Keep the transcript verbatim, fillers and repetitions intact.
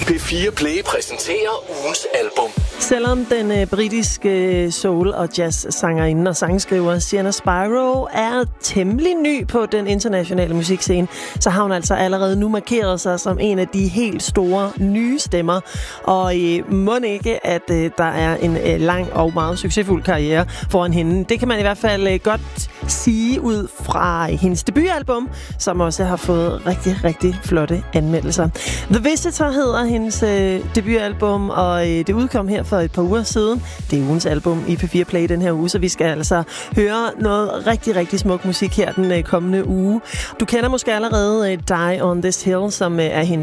P fire Play præsenterer ugens album. Selvom den øh, britiske soul- og jazz-sangerinde og sangskriver Sienna Spiro er temmelig ny på den internationale musikscene, så har hun altså allerede nu markeret sig som en af de helt store nye stemmer. Og øh, må ikke, at øh, der er en øh, lang og meget succesfuld karriere foran hende. Det kan man i hvert fald øh, godt sige ud fra hendes debutalbum, som også har fået rigtig, rigtig flotte anmeldelser. The Visitor hedder hendes øh, debutalbum, og øh, det udkom her for et par uger siden. Det er ugens album i P fire Play den her uge, så vi skal altså høre noget rigtig, rigtig smuk musik her den øh, kommende uge. Du kender måske allerede øh, Die on This Hill, som øh, er hendes